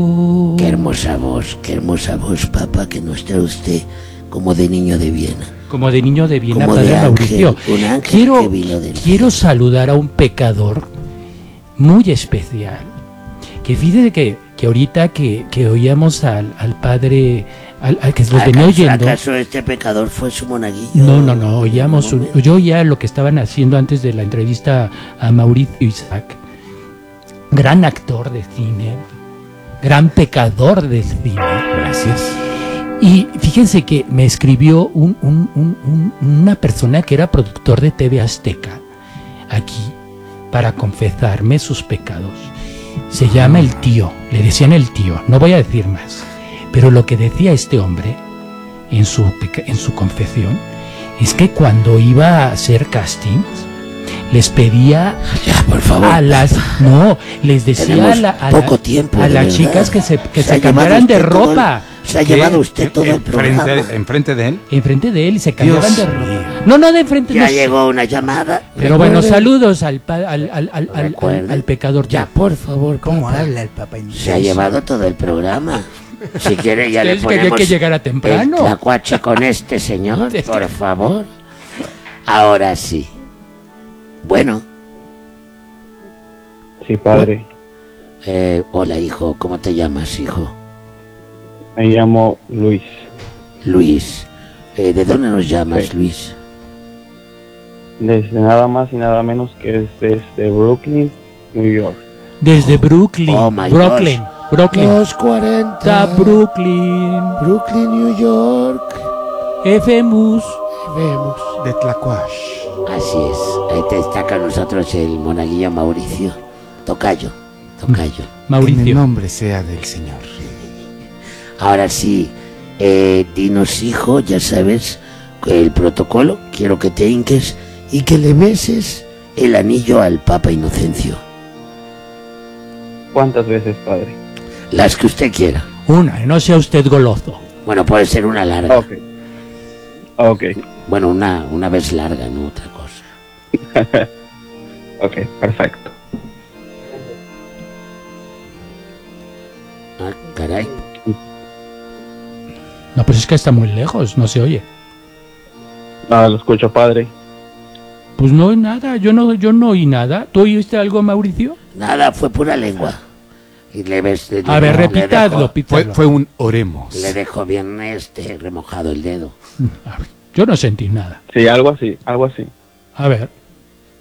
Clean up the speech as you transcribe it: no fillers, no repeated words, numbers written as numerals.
qué hermosa voz, papá, que nos trae usted como de niño de Viena. Como de niño de Viena, Como padre de ángel, Mauricio. un ángel que vino del Quiero saludar a un pecador muy especial. Que fíjese que ahorita que oíamos al padre, al que lo tenía oyendo. ¿Acaso este pecador fue su monaguillo? No, oíamos yo oía lo que estaban haciendo antes de la entrevista a Mauricio Isaac. Gran actor de cine, gran pecador de cine. Gracias. Y fíjense que me escribió una persona que era productor de TV Azteca aquí para confesarme sus pecados. Se llama el tío, le decían el tío, no voy a decir más. Pero lo que decía este hombre en su confesión es que cuando iba a hacer castings les pedía ya, por favor, les decía poco tiempo, a las verdad. chicas que se cambiaran de ropa. Se ha llevado usted todo el programa. ¿Enfrente de él? Enfrente de él y se cambiaban de ropa. No, de enfrente. Ya llegó una llamada. Pero bueno, saludos al pecador. Ya, por favor, ¿cómo habla el Papa? Se ha llevado todo el programa. Si quiere ya le quería ponemos que llegara temprano. el tlacuache con este señor, por favor. Ahora sí. Bueno. Sí, padre. Hola, hijo. ¿Cómo te llamas, hijo? Me llamo Luis. Luis. ¿De dónde nos llamas, Sí. Luis? Desde nada más y nada menos que desde Brooklyn, New York. Desde Brooklyn. Oh, my Brooklyn. Los 40. Brooklyn. Brooklyn, New York. Efemus. Vemos. De Tlacuash. Así es. Ahí te está con nosotros el monaguillo Mauricio. Tocayo. Que el Mauricio. nombre sea del Señor. Ahora sí, dinos, hijo, ya sabes el protocolo. Quiero que te hinques y que le beses el anillo al Papa Inocencio. ¿Cuántas veces, padre? Las que usted quiera. Una, no sea usted goloso. Bueno, puede ser una larga. Ok. Bueno, una vez larga, no otra cosa. Ok, perfecto. Ah, caray. No, pues es que está muy lejos, no se oye. Nada, lo escucho, padre. Pues no, nada, yo no oí nada. ¿Tú oíste algo, Mauricio? Nada, fue pura lengua. Y le ves... A ver, repitadlo. Fue un oremos. Le dejo bien remojado el dedo. Yo no sentí nada. Sí, algo así. A ver.